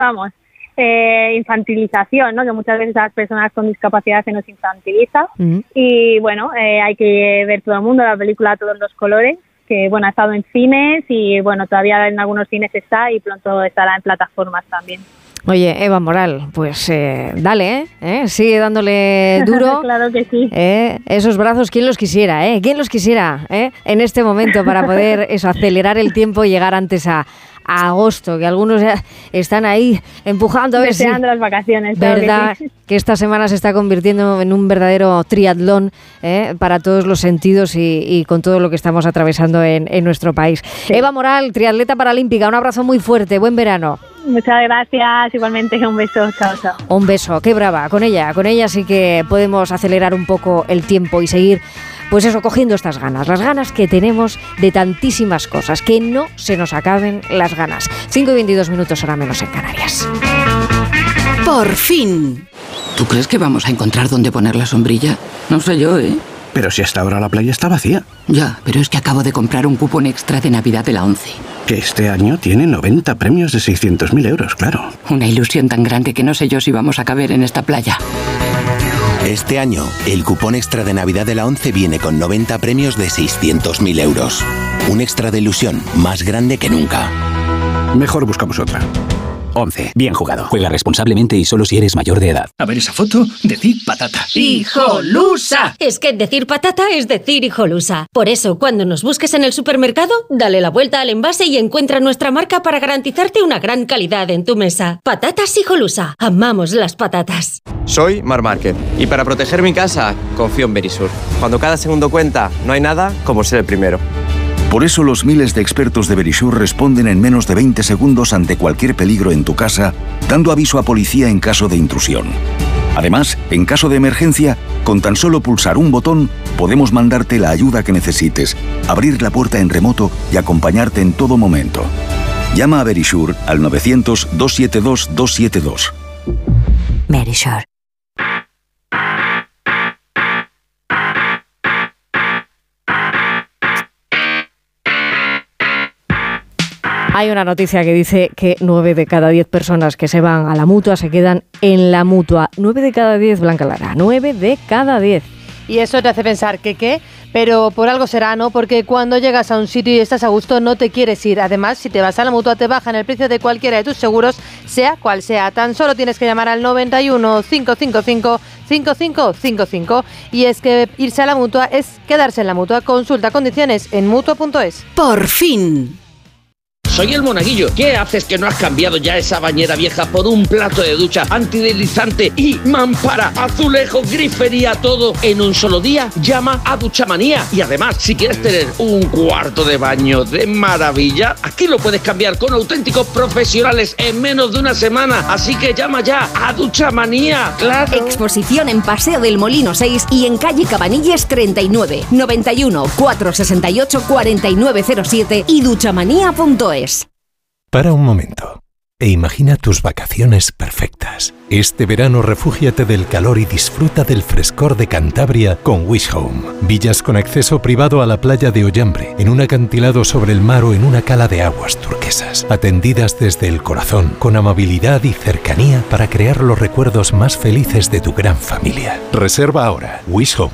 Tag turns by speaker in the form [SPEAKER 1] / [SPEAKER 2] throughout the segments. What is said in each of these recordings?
[SPEAKER 1] vamos, infantilización, ¿no? Que muchas veces a las personas con discapacidad se nos infantiliza. Y bueno, hay que ver todo el mundo la película a todos los colores, que bueno, ha estado en cines y bueno, todavía en algunos cines está y pronto estará en plataformas también.
[SPEAKER 2] Oye, Eva Moral, pues dale, sigue dándole duro.
[SPEAKER 1] Claro que sí.
[SPEAKER 2] Esos brazos, ¿quién los quisiera? ¿Quién los quisiera en este momento para poder acelerar el tiempo y llegar antes a agosto? Que algunos ya están ahí empujando a ver si...
[SPEAKER 1] Deseando las vacaciones.
[SPEAKER 2] ¿Verdad? Que esta semana se está convirtiendo en un verdadero triatlón para todos los sentidos y con todo lo que estamos atravesando en nuestro país. Sí. Eva Moral, triatleta paralímpica, un abrazo muy fuerte, buen verano.
[SPEAKER 1] Muchas gracias, igualmente un beso, chao, chao.
[SPEAKER 2] Un beso, qué brava, con ella sí que podemos acelerar un poco el tiempo y seguir, pues eso, cogiendo estas ganas, las ganas que tenemos de tantísimas cosas, que no se nos acaben las ganas. 5:22, hora menos en Canarias.
[SPEAKER 3] Por fin.
[SPEAKER 4] ¿Tú crees que vamos a encontrar dónde poner la sombrilla? No sé yo,
[SPEAKER 5] Pero si hasta ahora la playa está vacía.
[SPEAKER 4] Ya, pero es que acabo de comprar un cupón extra de Navidad de la ONCE.
[SPEAKER 5] Que este año tiene 90 premios de 600.000 euros, claro.
[SPEAKER 4] Una ilusión tan grande que no sé yo si vamos a caber en esta playa.
[SPEAKER 6] Este año, el cupón extra de Navidad de la ONCE viene con 90 premios de 600.000 euros. Un extra de ilusión más grande que nunca.
[SPEAKER 5] Mejor buscamos otra.
[SPEAKER 7] 11. Bien jugado. Juega responsablemente y solo si eres mayor de edad.
[SPEAKER 8] A ver esa foto, decir patata.
[SPEAKER 9] ¡Hijolusa! Es que decir patata es decir hijolusa. Por eso, cuando nos busques en el supermercado, dale la vuelta al envase y encuentra nuestra marca para garantizarte una gran calidad en tu mesa. Patatas Hijolusa. Amamos las patatas.
[SPEAKER 10] Soy Mar Márquez y para proteger mi casa, confío en Verisur. Cuando cada segundo cuenta, no hay nada como ser el primero.
[SPEAKER 11] Por eso los miles de expertos de Verisur responden en menos de 20 segundos ante cualquier peligro en tu casa, dando aviso a policía en caso de intrusión. Además, en caso de emergencia, con tan solo pulsar un botón, podemos mandarte la ayuda que necesites, abrir la puerta en remoto y acompañarte en todo momento. Llama a Verisur al 900-272-272.
[SPEAKER 3] Verisur.
[SPEAKER 2] Hay una noticia que dice que 9 de cada 10 personas que se van a la Mutua se quedan en la Mutua. 9 de cada 10, Blanca Lara. 9 de cada 10.
[SPEAKER 12] Y eso te hace pensar que qué, pero por algo será, ¿no? Porque cuando llegas a un sitio y estás a gusto no te quieres ir. Además, si te vas a la Mutua te bajan el precio de cualquiera de tus seguros, sea cual sea. Tan solo tienes que llamar al 91 555 5555. Y es que irse a la Mutua es quedarse en la Mutua. Consulta condiciones en mutua.es.
[SPEAKER 3] Por fin.
[SPEAKER 13] Soy el Monaguillo. ¿Qué haces que no has cambiado ya esa bañera vieja por un plato de ducha antideslizante y mampara, azulejo, grifería, todo en un solo día? Llama a Duchamanía. Y además, si quieres tener un cuarto de baño de maravilla, aquí lo puedes cambiar con auténticos profesionales en menos de una semana. Así que llama ya a Duchamanía. ¡Claro!
[SPEAKER 3] Exposición en Paseo del Molino 6 y en calle Cabanilles 39, 91 468 4907 y duchamanía.es.
[SPEAKER 14] Para un momento e imagina tus vacaciones perfectas. Este verano refúgiate del calor y disfruta del frescor de Cantabria con Wish Home. Villas con acceso privado a la playa de Ollambre, en un acantilado sobre el mar o en una cala de aguas turquesas. Atendidas desde el corazón, con amabilidad y cercanía para crear los recuerdos más felices de tu gran familia. Reserva ahora. Wish Home,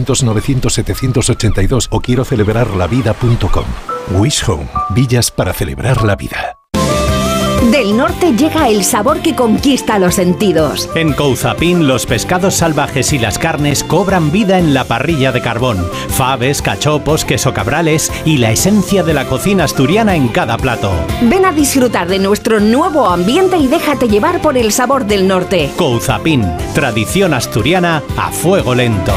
[SPEAKER 14] 900-900-782 o quiero celebrarlavida.com. Wish Home, villas para celebrar la vida.
[SPEAKER 3] Del norte llega el sabor que conquista los sentidos.
[SPEAKER 15] En Couzapin los pescados salvajes y las carnes cobran vida en la parrilla de carbón. Faves, cachopos, queso cabrales y la esencia de la cocina asturiana en cada plato.
[SPEAKER 3] Ven a disfrutar de nuestro nuevo ambiente y déjate llevar por el sabor del norte.
[SPEAKER 15] Couzapin, tradición asturiana a fuego lento.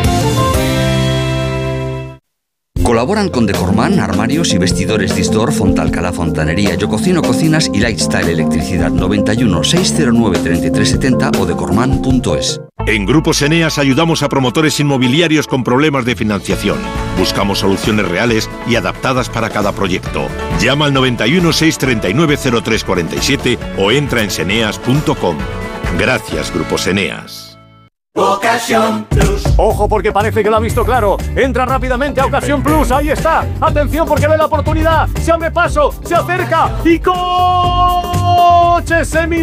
[SPEAKER 16] Colaboran con Decorman, armarios y vestidores Disdor, Fontalcala Fontanería, Yo Cocino Cocinas y Lifestyle Electricidad. 91 609 3370 o decorman.es.
[SPEAKER 17] En Grupos Eneas ayudamos a promotores inmobiliarios con problemas de financiación. Buscamos soluciones reales y adaptadas para cada proyecto. Llama al 91 639 0347 o entra en seneas.com. Gracias, Grupos Eneas.
[SPEAKER 18] Ocasión Plus. Ojo porque parece que lo ha visto claro. Entra rápidamente a Ocasión Plus. Ahí está. Atención porque ve la oportunidad. Se abre paso. Se acerca. Y ¡gol! noche,